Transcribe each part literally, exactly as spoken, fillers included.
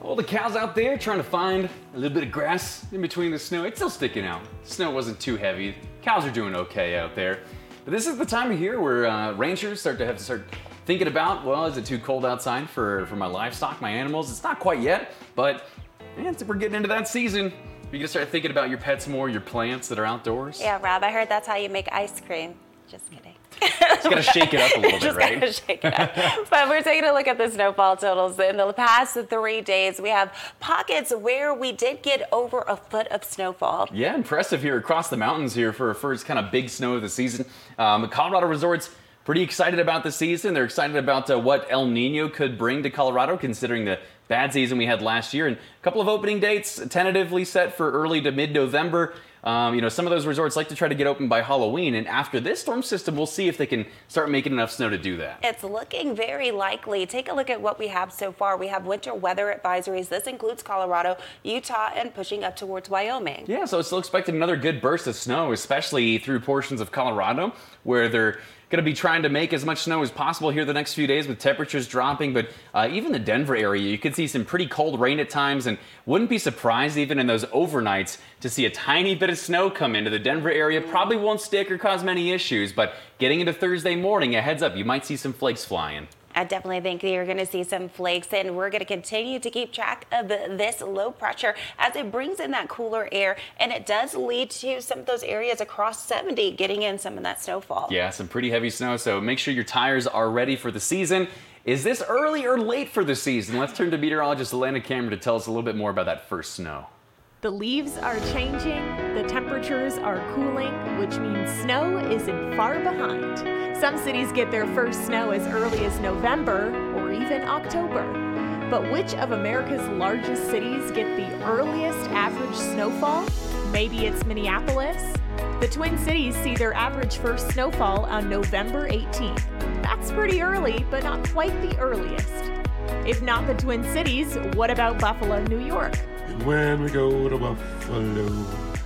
Well, the cows out there trying to find a little bit of grass in between the snow. It's still sticking out. The snow wasn't too heavy. Cows are doing okay out there. But this is the time of year where uh, ranchers start to have to start thinking about, well, is it too cold outside for, for my livestock, my animals? It's not quite yet, but man, we're getting into that season. You're gonna start thinking about your pets more, your plants that are outdoors. Yeah, Rob, I heard that's how you make ice cream. Just kidding. Just gotta shake it up a little bit, Just right? gotta shake it up. But we're taking a look at the snowfall totals. In the past three days, we have pockets where we did get over a foot of snowfall. Yeah, impressive here across the mountains here for a first kind of big snow of the season. Um, the Colorado resorts pretty excited about the season. They're excited about uh, what El Nino could bring to Colorado, considering the bad season we had last year. And a couple of opening dates tentatively set for early to mid-November. Um, you know, some of those resorts like to try to get open by Halloween, and after this storm system, we'll see if they can start making enough snow to do that. It's looking very likely. Take a look at what we have so far. We have winter weather advisories. This includes Colorado, Utah, and pushing up towards Wyoming. Yeah, so still expecting another good burst of snow, especially through portions of Colorado, where they're going to be trying to make as much snow as possible here the next few days with temperatures dropping. But uh, even the Denver area, you could see some pretty cold rain at times, and wouldn't be surprised even in those overnights to see a tiny bit of snow come into the Denver area. Probably won't stick or cause many issues, but getting into Thursday morning, a heads up, you might see some flakes flying. I definitely think you're going to see some flakes, and we're going to continue to keep track of this low pressure as it brings in that cooler air, and it does lead to some of those areas across seventy getting in some of that snowfall. Yeah, some pretty heavy snow, so make sure your tires are ready for the season. Is this early or late for the season? Let's turn to meteorologist Alana Cameron to tell us a little bit more about that first snow. The leaves are changing, the temperatures are cooling, which means snow isn't far behind. Some cities get their first snow as early as November or even October. But which of America's largest cities get the earliest average snowfall? Maybe it's Minneapolis? The Twin Cities see their average first snowfall on November eighteenth. That's pretty early, but not quite the earliest. If not the Twin Cities, what about Buffalo, New York? And when we go to Buffalo,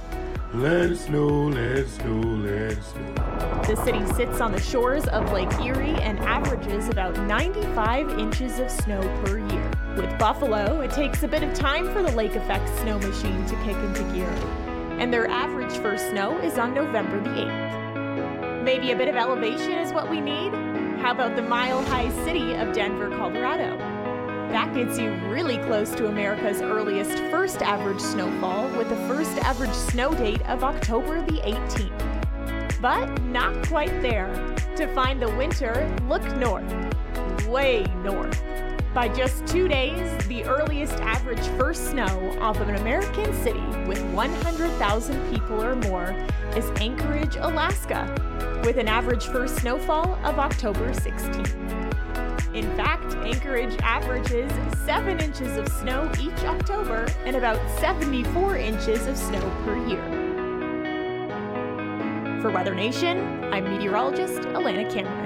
let it snow, let it snow, let it snow. The city sits on the shores of Lake Erie and averages about ninety-five inches of snow per year. With Buffalo, it takes a bit of time for the lake effect snow machine to kick into gear. And their average first snow is on November the eighth. Maybe a bit of elevation is what we need? How about the mile-high city of Denver, Colorado? That gets you really close to America's earliest first average snowfall with the first average snow date of October the eighteenth. But not quite there. To find the winter, look north, way north. By just two days, the earliest average first snow off of an American city with one hundred thousand people or more is Anchorage, Alaska, with an average first snowfall of October sixteenth. In fact, Anchorage averages seven inches of snow each October and about seventy-four inches of snow per year. For Weather Nation, I'm meteorologist Alana Cameron.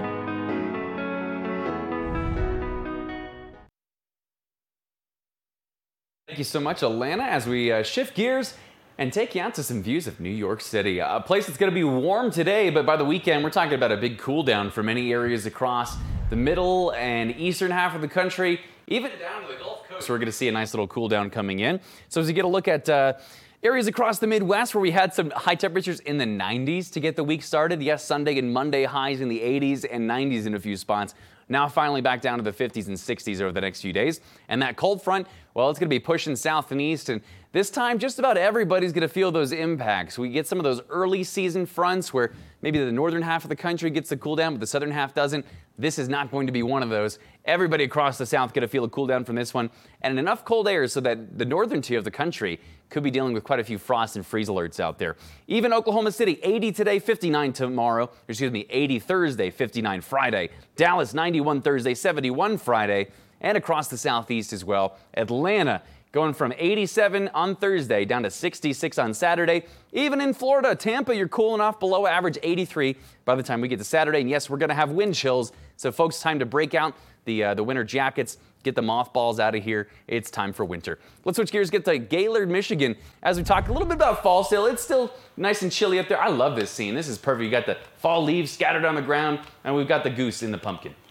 Thank you so much, Alana, as we uh, shift gears and take you out to some views of New York City. A place that's going to be warm today, but by the weekend, we're talking about a big cool down for many areas across the middle and eastern half of the country, even down to the Gulf Coast. So we're going to see a nice little cool down coming in. So as you get a look at uh, areas across the Midwest where we had some high temperatures in the nineties to get the week started. Yes, Sunday and Monday highs in the eighties and nineties in a few spots. Now finally back down to the fifties and sixties over the next few days. And that cold front, well, it's going to be pushing south and east. And this time, just about everybody's going to feel those impacts. We get some of those early season fronts where maybe the northern half of the country gets the cool down, but the southern half doesn't. This is not going to be one of those. Everybody across the south going to feel a cool down from this one. And enough cold air so that the northern tier of the country could be dealing with quite a few frost and freeze alerts out there. Even Oklahoma City, eighty today, fifty-nine tomorrow. Excuse me, eighty Thursday, fifty-nine Friday. Dallas, ninety-one Thursday, seventy-one Friday. And across the southeast as well. Atlanta going from eighty-seven on Thursday down to sixty-six on Saturday. Even in Florida, Tampa, you're cooling off below average, eighty-three by the time we get to Saturday. And yes, we're going to have wind chills. So folks, time to break out the uh, the winter jackets, get the mothballs out of here. It's time for winter. Let's switch gears, get to Gaylord, Michigan. As we talk a little bit about fall still, it's still nice and chilly up there. I love this scene. This is perfect. You got the fall leaves scattered on the ground, and we've got the goose in the pumpkin.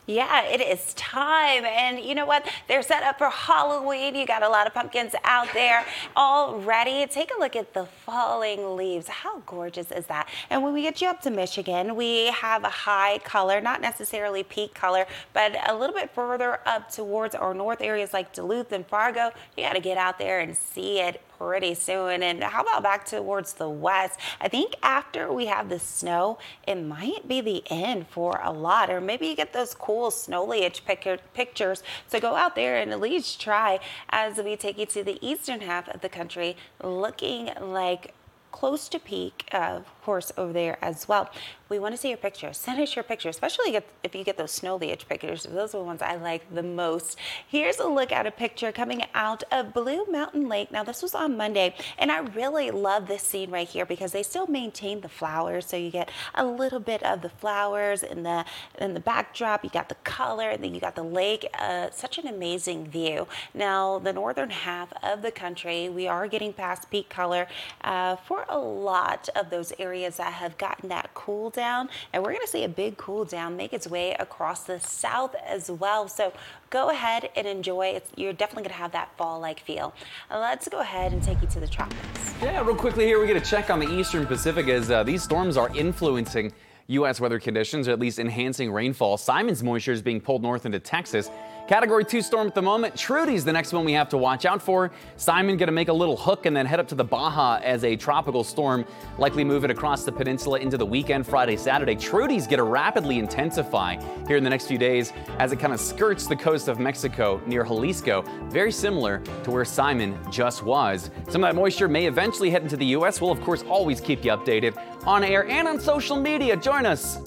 Yeah, it is time. And you know what? They're set up for Halloween. You got a lot of pumpkins out there already. Take a look at the falling leaves. How gorgeous is that? And when we get you up to Michigan, we have a high color, not necessarily peak color, but a little bit further up towards our north areas like Duluth and Fargo. You got to get out there and see it pretty soon. And how about back towards the west? I think after we have the snow, it might be the end for a lot, or maybe you get those cool snowleage pictures. So go out there and at least try as we take you to the eastern half of the country, looking like close to peak, uh, of course, over there as well. We want to see your pictures. Send us your pictures, especially if you get those snowleage pictures. Those are the ones I like the most. Here's a look at a picture coming out of Blue Mountain Lake. Now, this was on Monday, and I really love this scene right here because they still maintain the flowers, so you get a little bit of the flowers in the in the backdrop. You got the color, and then you got the lake. Uh, such an amazing view. Now, the northern half of the country, we are getting past peak color uh, for a lot of those areas that have gotten that cool down, and we're going to see a big cool down make its way across the south as well. So go ahead and enjoy it. You're definitely going to have that fall-like feel. Uh, let's go ahead and take you to the tropics. Yeah, real quickly here, we get a check on the eastern Pacific as uh, these storms are influencing U S weather conditions, or at least enhancing rainfall. Simon's moisture is being pulled north into Texas. Category two storm at the moment. Trudy's the next one we have to watch out for. Simon going to make a little hook and then head up to the Baja as a tropical storm, likely moving across the peninsula into the weekend, Friday, Saturday. Trudy's going to rapidly intensify here in the next few days as it kind of skirts the coast of Mexico near Jalisco, very similar to where Simon just was. Some of that moisture may eventually head into the U S. We'll, of course, always keep you updated on air and on social media. Join us.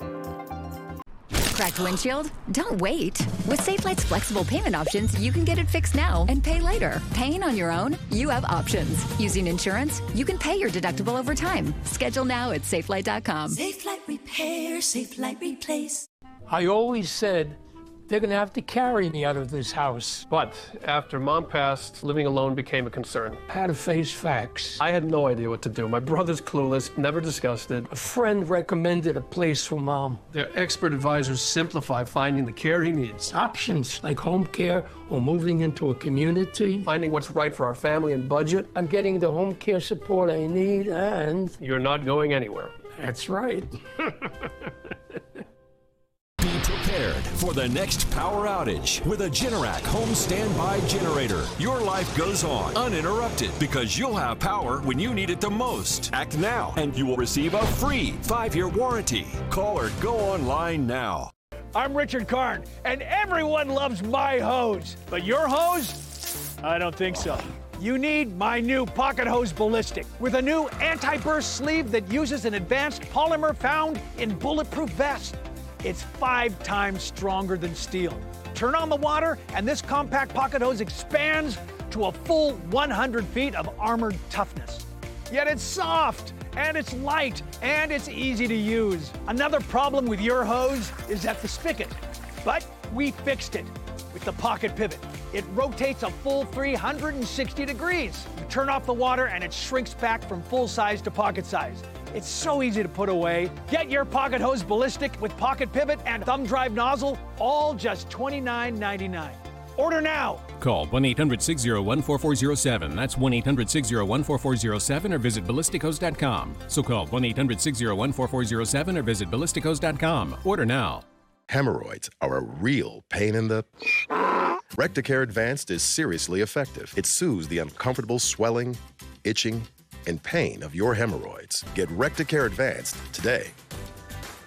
Cracked windshield? Don't wait. With SafeLight's flexible payment options, you can get it fixed now and pay later. Paying on your own? You have options. Using insurance? You can pay your deductible over time. Schedule now at safelight dot com. SafeLight Repair, SafeLight Replace. I always said they're going to have to carry me out of this house. But after Mom passed, living alone became a concern. I had to face facts. I had no idea what to do. My brother's clueless, never discussed it. A friend recommended a place for Mom. Their expert advisors simplify finding the care he needs. Options like home care or moving into a community. Finding what's right for our family and budget. I'm getting the home care support I need, and you're not going anywhere. That's right. Be prepared for the next power outage with a Generac home standby generator. Your life goes on uninterrupted because you'll have power when you need it the most. Act now and you will receive a free five-year warranty. Call or go online now. I'm Richard Karn, and everyone loves my hose. But your hose? I don't think so. You need my new Pocket Hose Ballistic with a new anti-burst sleeve that uses an advanced polymer found in bulletproof vests. It's five times stronger than steel. Turn on the water, and this compact pocket hose expands to a full one hundred feet of armored toughness. Yet it's soft, and it's light, and it's easy to use. Another problem with your hose is at the spigot, but we fixed it with the Pocket Pivot. It rotates a full three hundred sixty degrees. You turn off the water, and it shrinks back from full size to pocket size. It's so easy to put away. Get your Pocket Hose Ballistic with Pocket Pivot and thumb drive nozzle, all just twenty-nine ninety-nine. Order now. Call one eight hundred six oh one four four oh seven. That's one eight hundred six oh one four four oh seven or visit ballistic hose dot com. So call one eight hundred six oh one four four oh seven or visit ballistic hose dot com. Order now. Hemorrhoids are a real pain in the... Recticare Advanced is seriously effective. It soothes the uncomfortable swelling, itching, and pain of your hemorrhoids. Get Recticare Advanced today.